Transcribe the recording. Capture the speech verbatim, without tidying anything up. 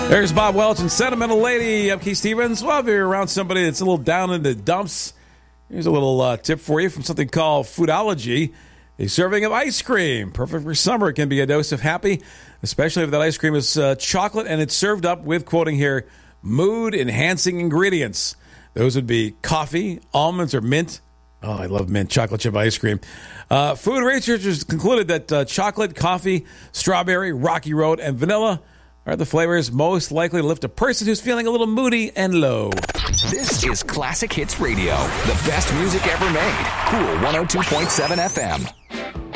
There's Bob Welch and Sentimental Lady. I'm Keith Stevens. Well, if you're around somebody that's a little down in the dumps, here's a little uh, tip for you from something called Foodology. A serving of ice cream, perfect for summer, can be a dose of happy, especially if that ice cream is uh, chocolate and it's served up with, quoting here, mood-enhancing ingredients. Those would be coffee, almonds, or mint. Oh, I love mint chocolate chip ice cream. Uh, food researchers concluded that uh, chocolate, coffee, strawberry, Rocky Road, and vanilla are the flavors most likely to lift a person who's feeling a little moody and low. This is Classic Hits Radio, the best music ever made. Cool one oh two point seven F M.